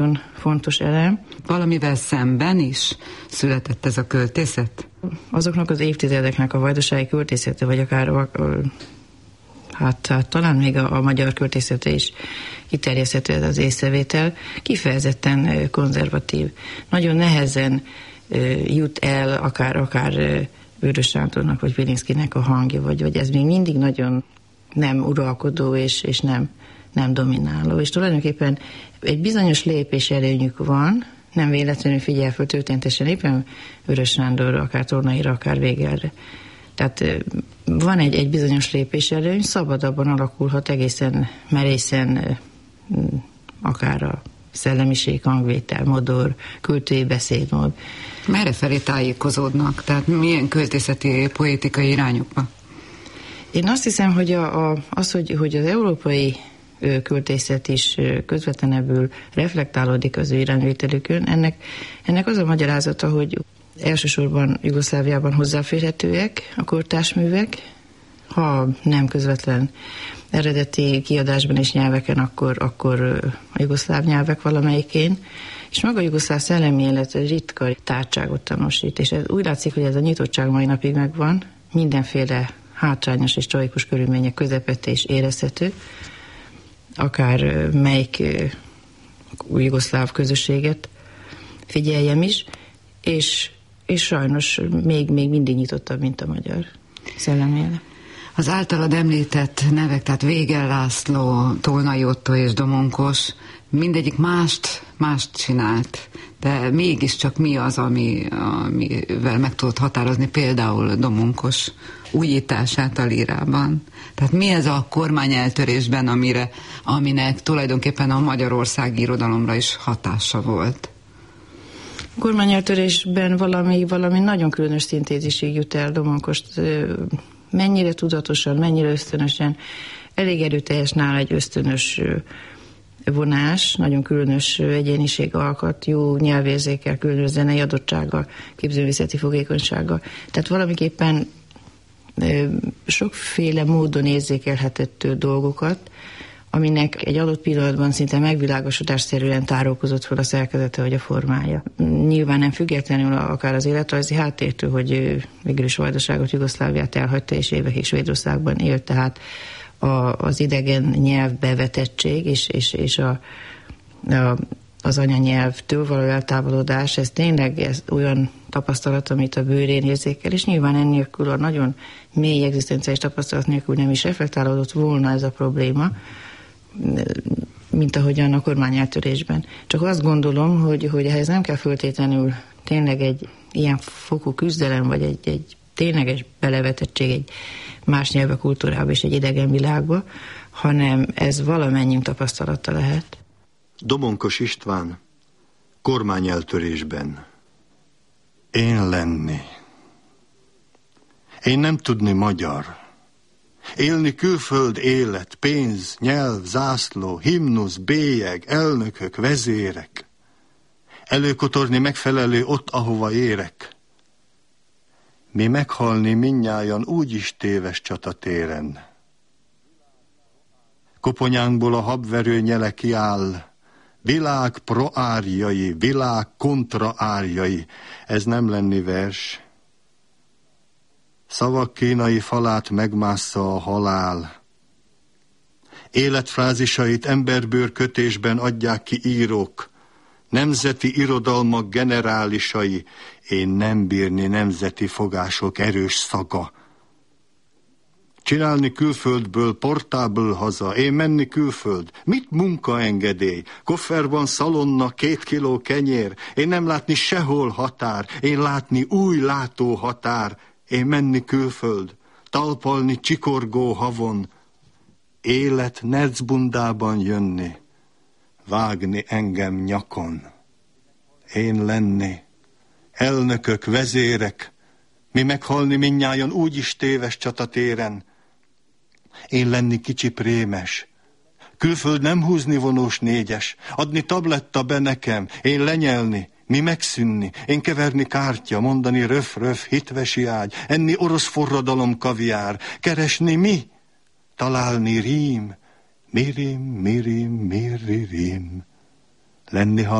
Fontos elem. Valamivel szemben is született ez a költészet? Azoknak az évtizedeknek a vajdasági költészete, vagy akár talán még a magyar költészete is kiterjeszthető ez az észrevétel, kifejezetten konzervatív. Nagyon nehezen jut el akár Vörös Sándornak, vagy Vilinszkinek a hangja, vagy ez még mindig nagyon nem uralkodó, és nem domináló. És tulajdonképpen egy bizonyos lépés előnyük van, nem véletlenül figyel föl történetesen éppen Vörös Sándorra, akár Tornaira, akár Végelre. Tehát van egy bizonyos lépés előny, szabadabban alakulhat egészen merészen akár a szellemiség, hangvétel, modor, költői beszédmód. Merre felé tájékozódnak? Tehát milyen költészeti, poétikai irányokba? Én azt hiszem, hogy hogy az európai költészet is közvetlenebbül reflektálódik az ő irányvételükön. Ennek az a magyarázata, hogy elsősorban Jugoszláviában hozzáférhetőek a kortársművek, ha nem közvetlen eredeti kiadásban és nyelveken, akkor a jugoszláv nyelvek valamelyikén, és maga a jugoszláv szellemi élet ritka tártságot tanúsít, és ez úgy látszik, hogy ez a nyitottság mai napig megvan, mindenféle hátrányos és tragikus körülmények közepette is érezhető, akár melyik jugoszláv közösséget figyeljem is, és sajnos még mindig nyitottabb, mint a magyar szellemi élet. Az általad említett nevek, tehát Végel László, Tolnai Ottó és Domonkos, mindegyik mást csinált, de mégiscsak mi az, amivel meg tudod határozni például Domonkos újítását a lírában? Tehát mi ez a kormányeltörésben, aminek tulajdonképpen a magyarországi irodalomra is hatása volt? A kormányeltörésben valami nagyon különös szintézisig jut el Domonkost, mennyire tudatosan, mennyire ösztönösen, elég erőteljes nála egy ösztönös vonás, nagyon különös egyéniség alkat, jó nyelvérzékkel, különös zenei adottsággal, képzőművészeti fogékonysággal. Tehát valamiképpen sokféle módon érzékelhetett dolgokat, aminek egy adott pillanatban szinte megvilágosodásszerűen tárolkozott fel a szerkezete vagy a formája. Nyilván nem függetlenül akár az életrajzi háttértől, hogy végül is Vajdaságot, Jugoszláviát elhagyta, és évekig Svédországban élt, tehát az idegen nyelv bevetettség és az anyanyelvtől való eltávolodás, ez tényleg olyan tapasztalat, amit a bőrén érzékel, és nyilván ennélkül a nagyon mély egzisztenciális tapasztalat nélkül nem is reflektálódott volna ez a probléma, mint ahogyan a kormányeltörésben. Csak azt gondolom, hogy ehhez nem kell föltétlenül tényleg egy ilyen fokú küzdelem, vagy egy tényleges belevetettség egy más nyelvek kultúrába és egy idegen világba, hanem ez valamennyi tapasztalata lehet. Domonkos István, kormányeltörésben. Én lenni. Én nem tudni magyar. Élni külföld élet, pénz, nyelv, zászló, himnusz, bélyeg, elnökök, vezérek. Előkotorni megfelelő ott, ahova érek. Mi meghalni mindnyájan úgyis téves csatatéren. Koponyánkból a habverő nyele kiáll, világ proárjai, világ kontraárjai, ez nem lenni vers. Szavak kínai falát megmássza a halál. Életfrázisait emberbőr kötésben adják ki írók, nemzeti irodalmak generálisai, én nem bírni nemzeti fogások erős szaga. Csinálni külföldből portáből haza, én menni külföld. Mit munkaengedély? Kofferban szalonna, 2 kiló kenyér. Én nem látni sehol határ, én látni új látó határ. Én menni külföld, talpalni csikorgó havon. Élet nercbundában jönni, vágni engem nyakon. Én lenni, elnökök, vezérek, mi meghalni mindnyájan úgyis téves csatatéren. Én lenni kicsi prémes, külföld nem húzni vonós 4-es, adni tabletta be nekem, én lenyelni, mi megszűnni, én keverni kártya, mondani röf-röf, hitvesi ágy, enni orosz forradalom kaviár, keresni mi, találni rím, mirim, mirim, miririm, lenni